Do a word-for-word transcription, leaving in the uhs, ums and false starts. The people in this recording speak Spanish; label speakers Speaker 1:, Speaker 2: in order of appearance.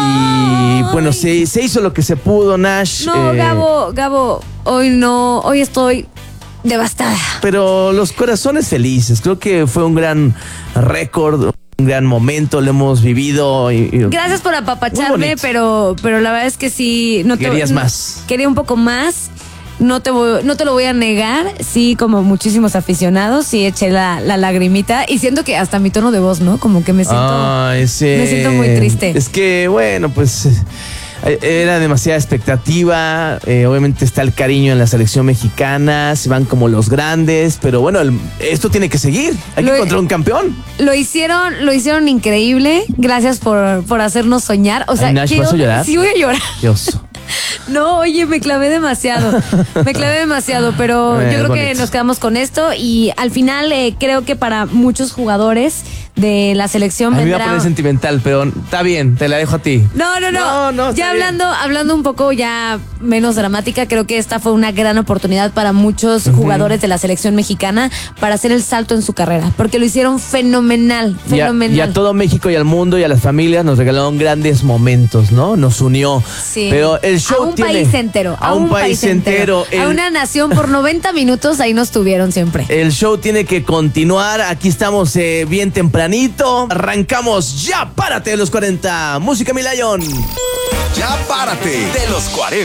Speaker 1: Y bueno, se, se hizo lo que se pudo, Nash.
Speaker 2: No,
Speaker 1: eh,
Speaker 2: Gabo, Gabo, hoy no, hoy estoy devastada.
Speaker 1: Pero los corazones felices, creo que fue un gran récord, un gran momento, lo hemos vivido. Y, y
Speaker 2: Gracias por apapacharme, pero, pero la verdad es que sí. No te,
Speaker 1: Querías
Speaker 2: no,
Speaker 1: más.
Speaker 2: Quería un poco más. No te, voy, no te lo voy a negar. Sí, como muchísimos aficionados, sí eché la, la lagrimita. Y siento que hasta mi tono de voz, ¿no? Como que me siento,
Speaker 1: Ay, sí.
Speaker 2: me siento muy triste.
Speaker 1: Es que, bueno, pues eh, era demasiada expectativa. Eh, obviamente está el cariño en la selección mexicana. Se van como los grandes. Pero bueno, el, esto tiene que seguir. Hay
Speaker 2: Lo-
Speaker 1: que encontrar un campeón.
Speaker 2: Lo hicieron, lo hicieron increíble. Gracias por, por hacernos soñar. O sea,
Speaker 1: Ay, Nash,
Speaker 2: quiero-
Speaker 1: ¿vas a llorar?
Speaker 2: Sí voy a llorar.
Speaker 1: Dios.
Speaker 2: No, oye, me clavé demasiado. Me clavé demasiado, pero
Speaker 1: Eh,
Speaker 2: yo creo que
Speaker 1: bonito.
Speaker 2: nos quedamos con esto y al final eh, creo que para muchos jugadores de la selección
Speaker 1: A mí me va a
Speaker 2: vendrá...
Speaker 1: poner sentimental, pero está bien, te la dejo a ti.
Speaker 2: No, no, no.
Speaker 1: No, no, está
Speaker 2: ya
Speaker 1: bien.
Speaker 2: hablando, hablando un poco ya menos dramática, creo que esta fue una gran oportunidad para muchos uh-huh. jugadores de la selección mexicana para hacer el salto en su carrera, porque lo hicieron fenomenal,
Speaker 1: Y a,
Speaker 2: fenomenal.
Speaker 1: y a todo México y al mundo y a las familias nos regalaron grandes momentos, ¿no? Nos unió.
Speaker 2: Sí.
Speaker 1: Pero el show
Speaker 2: a un
Speaker 1: tiene...
Speaker 2: país entero.
Speaker 1: A un país entero.
Speaker 2: A
Speaker 1: El-
Speaker 2: una nación por noventa minutos, ahí nos tuvieron siempre.
Speaker 1: El show tiene que continuar. Aquí estamos eh, bien tempranito. Arrancamos. Ya párate de los cuarenta. Música Mi Lion.
Speaker 3: Ya párate de los cuarenta.